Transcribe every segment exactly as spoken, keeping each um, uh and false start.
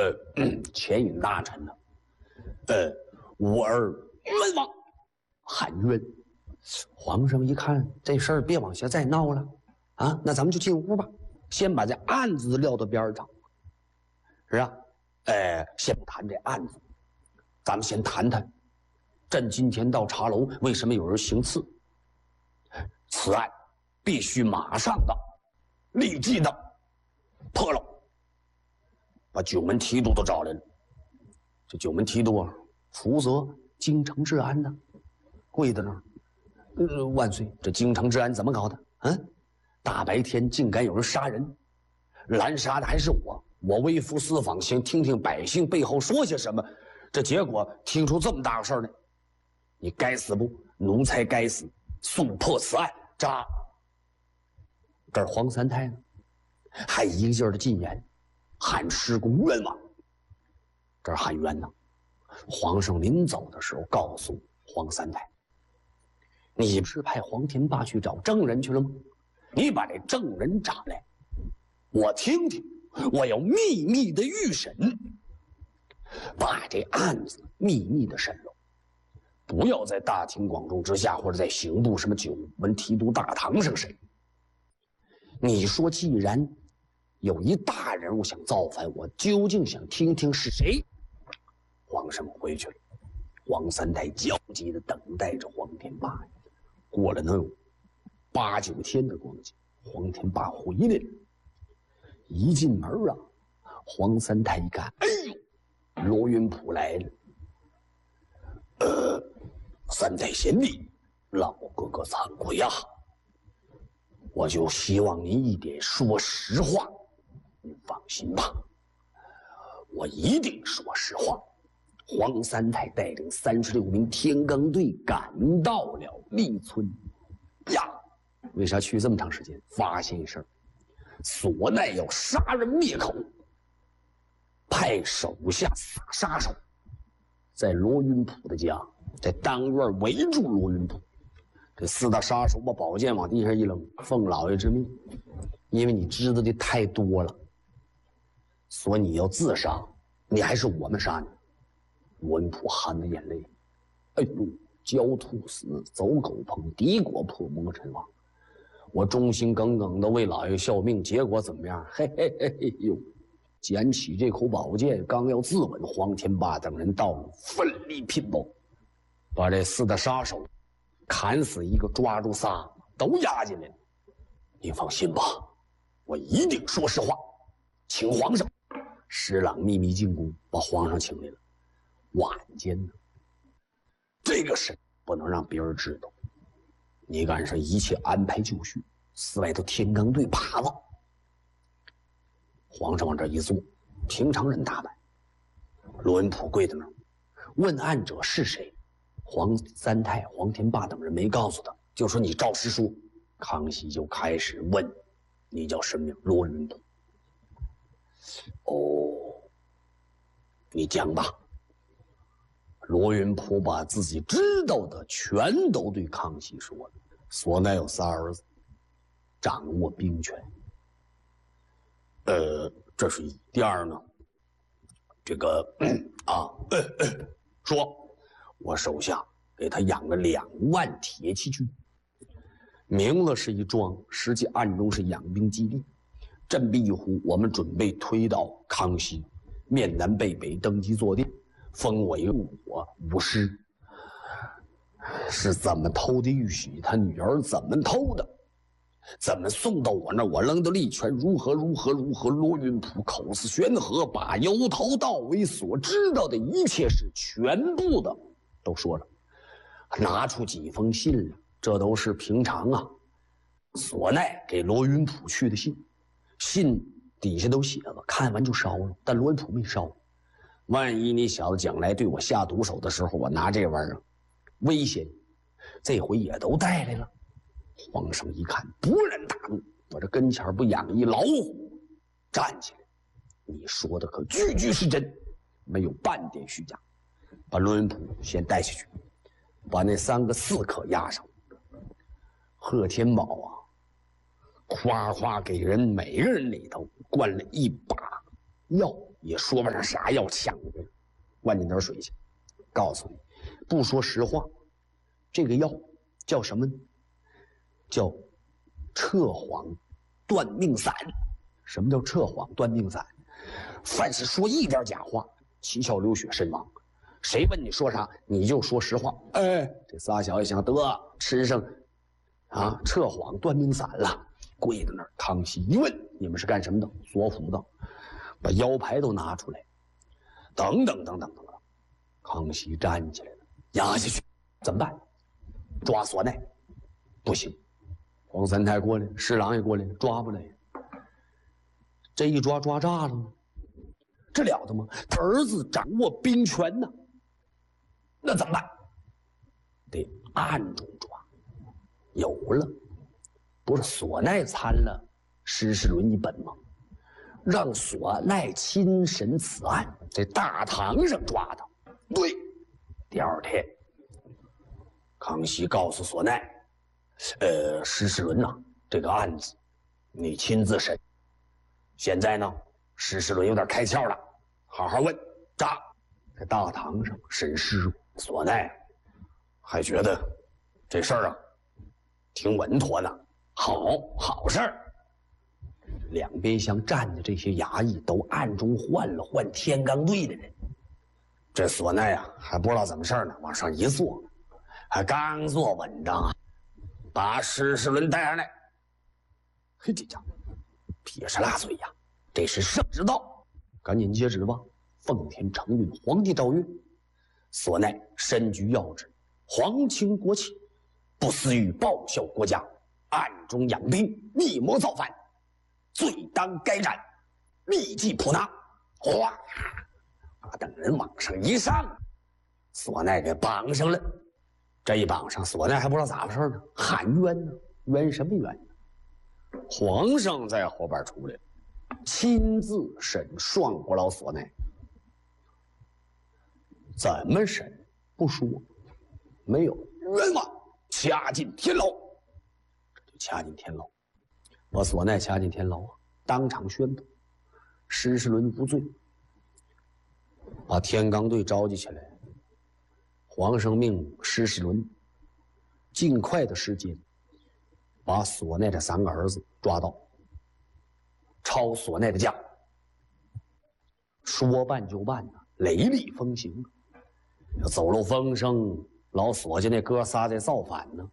呃，前引大臣呢，呃，吾儿冤枉，喊冤。皇上一看这事儿别往下再闹了，啊，那咱们就进屋吧，先把这案子撂到边上，是啊，呃，先不谈这案子，咱们先谈谈，朕今天到茶楼，为什么有人行刺？此案必须马上的、立即的破了，把九门提督都找来了。这九门提督啊，负责京城治安呢，跪在那儿。呃，万岁！这京城治安怎么搞的？嗯，大白天竟敢有人杀人，拦杀的还是我。我微服私访，先听听百姓背后说些什么。这结果听出这么大个事儿来，你该死不？奴才该死！速破此案！扎！这儿黄三太呢，还一个劲儿的进言，喊师公冤枉。这儿喊冤呢。皇上临走的时候告诉黄三太。你不是派黄天霸去找证人去了吗？你把这证人找来，我听听，我要秘密的预审，把这案子秘密的审了，不要在大庭广众之下，或者在刑部什么九门提督大堂上审。你说，既然有一大人物想造反，我究竟想听听是谁？皇上回去了，黄三太焦急地等待着黄天霸。过了能有八九天的光景，黄天霸回来了。一进门啊，黄三太一看，哎呦，罗云普来了。呃，三太贤弟，老哥哥惭愧呀，我就希望您一点说实话。您放心吧，我一定说实话。黄三太带领三十六名天罡队赶到了利村呀。为啥去这么长时间？发现一事儿，索奈要杀人灭口，派手下撒杀手，在罗云普的家，在当院围住罗云普。这四大杀手把宝剑往地上一扔，奉老爷之命，因为你知道的太多了，所以你要自杀，你还是我们杀你。罗云普含着眼泪，哎呦，焦兔死，走狗烹，敌国破，魔尘亡。我忠心耿耿的为老爷效命，结果怎么样？嘿嘿嘿嘿呦！捡起这口宝剑，刚要自刎，黄天霸等人到了，奋力拼搏，把这四大杀手砍死一个，抓住仨，都押进来了。你放心吧，我一定说实话，请皇上。施琅秘密进宫，把皇上请来了。晚间呢，这个事不能让别人知道。你赶上一切安排就绪，寺外头天罡队趴了。皇上往这一坐，平常人打扮。罗文普跪在那儿，问案者是谁？黄三太、黄天霸等人没告诉他，就说你照实说。康熙就开始问：“你叫什么名？”罗文普。哦，你讲吧。罗云普把自己知道的全都对康熙说了。索奈有仨儿子，掌握兵权。呃，这是一。第二呢，这个啊、呃呃，说我手下给他养了两万铁骑军，名字是一桩，实际暗中是养兵基地。振臂一呼，我们准备推倒康熙，面南背北登基坐殿，封为我武师。是怎么偷的玉玺？他女儿怎么偷的？怎么送到我那儿？我扔到利泉，如何如何如何？罗云普口似悬河，把由头到尾所知道的一切事全部的都说了，拿出几封信来，这都是平常啊，索奈给罗云普去的信，信底下都写了，看完就烧了，但罗云普没烧。万一你小子将来对我下毒手的时候，我拿这玩意儿威胁你，这回也都带来了。皇上一看，勃然大怒，我这跟前不养一老虎，站起来，你说的可句句是真，没有半点虚假。把罗云普先带下去，把那三个刺客押上。贺天宝啊，夸夸给人每个人里头灌了一把药， 也说不上啥要抢的，灌进点水去。告诉你，不说实话，这个药叫什么呢？叫撤黄断命散。什么叫撤黄断命散？凡是说一点假话，七窍流血身亡。谁问你说啥，你就说实话。哎，这仨小子想得吃上啊撤黄断命散了，跪在那儿。康熙一问，你们是干什么的？索府的，把腰牌都拿出来，等等等等等等。康熙站起来了，压下去，怎么办？抓索奈，不行。皇三太过来，侍郎也过来了，抓不来。这一抓抓炸了吗？这了得吗？他儿子掌握兵权呢，那怎么办？得暗中抓。有了，不是索奈参了施世伦一本吗？让索奈亲审此案，在大堂上抓他。对，第二天，康熙告诉索奈，呃，施世伦呐、啊，这个案子你亲自审。现在呢，施世伦有点开窍了，好好问。扎在大堂上审尸，索奈还觉得这事儿啊挺稳妥的，好好事儿。两边厢站的这些衙役都暗中换了换天罡队的人。这索奈啊还不知道怎么事儿呢，往上一坐，还刚坐稳当啊，把施世伦带上来。嘿，这家伙撇着辣嘴呀，这是圣之道，赶紧接旨吧。奉天承运，皇帝诏曰：索奈身居要职，皇亲国戚，不思于报效国家，暗中养兵，密谋造反，罪当该斩，立即捕拿。哗，把等人往上一上，索奈给绑上了。这一绑上，索奈还不知道咋回事呢，喊冤呢，冤什么冤呢？皇上在后边出来了，亲自审双国老索奈。怎么审不说，没有冤枉，掐进天牢。这就掐进天牢，把索奈掐进天牢啊！当场宣布施世伦无罪，把天罡队召集起来。皇上命施世伦尽快的时间把索奈这三个儿子抓到，抄索奈的家。说办就办呐，雷厉风行。要走漏风声，老索家那哥仨在造反呢。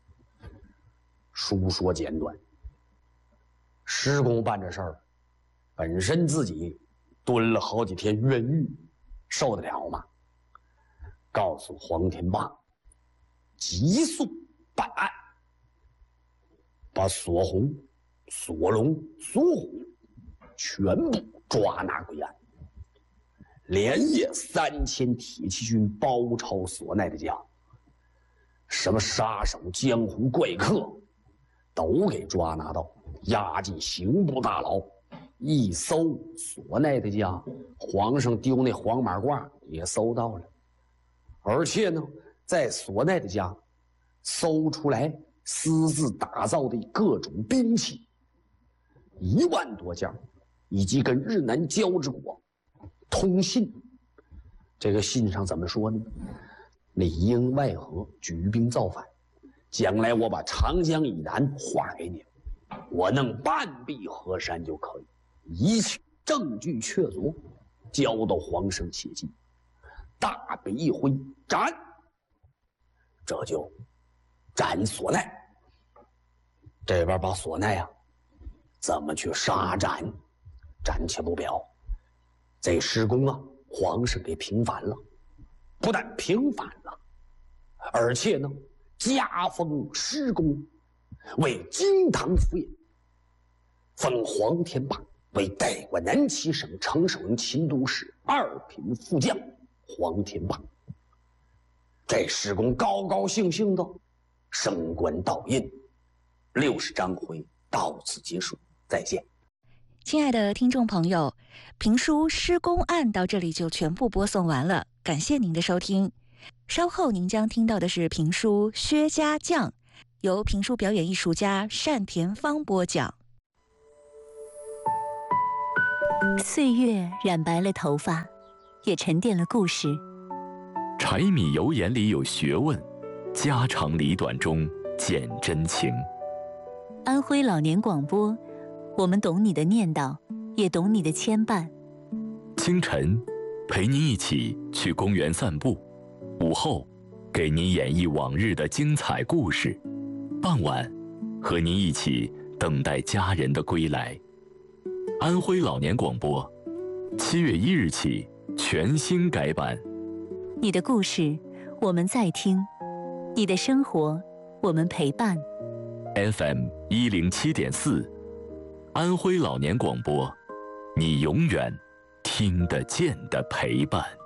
书说简短，施公办这事儿，本身自己蹲了好几天冤狱，受得了吗？告诉黄天霸，急速办案，把索洪、索隆、索虎全部抓拿归案。连夜三千铁骑军包抄索奈的家，什么杀手、江湖怪客，都给抓拿到，押进刑部大牢。一搜索奈的家，皇上丢那黄马褂也搜到了，而且呢，在索奈的家搜出来私自打造的各种兵器一万多件，以及跟日南交之国通信。这个信上怎么说呢？里应外合，举兵造反，将来我把长江以南划给你，我弄半壁河山就可以，一切证据确凿，交到皇上写进，大笔一挥，斩。这就斩索奈。这边把索奈啊怎么去杀斩，暂且不表。这施公啊，皇上给平反了，不但平反了，而且呢，加封施公为京堂府尹，封黄天霸为代管南齐省城守营秦都使二品副将。黄天霸，这施公高高兴兴的升官倒印。六十章回到此结束，再见。 亲爱的听众朋友，评书《施公案》到这里就全部播送完了，感谢您的收听。稍后您将听到的是评书《薛家将》，由评书表演艺术家单田芳播讲。 岁月染白了头发，也沉淀了故事。 柴米油盐里有学问，家长里短中见真情。 安徽老年广播，我们懂你的念叨，也懂你的牵绊。 清晨，陪您一起去公园散步；午后，给您演绎往日的精彩故事；傍晚，和您一起等待家人的归来。安徽老年广播，七月一日起全新改版。 你的故事，我们在听；你的生活，我们陪伴。 F M 一零七点四，安徽老年广播，你永远听得见的陪伴。